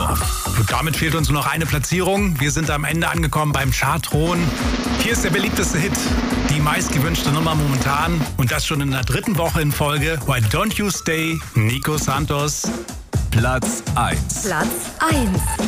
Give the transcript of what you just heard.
Düsseldorf. Und damit fehlt uns nur noch eine Platzierung. Wir sind am Ende angekommen beim Chartthron. Hier ist der beliebteste Hit, die meistgewünschte Nummer momentan. Und das schon in der 3. Woche in Folge. Why Don't You Stay, Nico Santos. Platz 1. Platz 1.